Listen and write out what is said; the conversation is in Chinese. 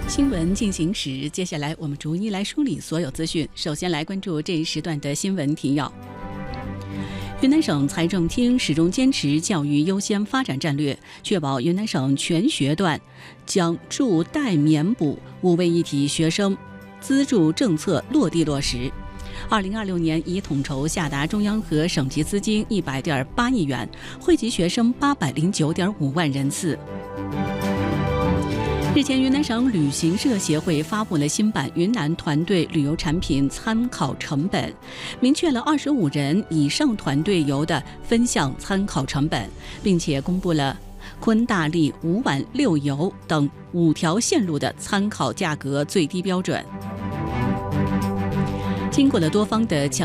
新闻进行时，接下来我们逐一来梳理所有资讯。首先来关注这一时段的新闻提要。云南省财政厅始终坚持教育优先发展战略，确保云南省全学段将助代免补5位一体学生资助政策落地落实。2026年已统筹下达中央和省级资金100.8亿元，惠及学生809.5万人次。日前，云南省旅行社协会发布了新版云南团队旅游产品参考成本，明确了25人以上团队游的分项参考成本，并且公布了昆大丽5晚6游等5条线路的参考价格最低标准。经过了多方的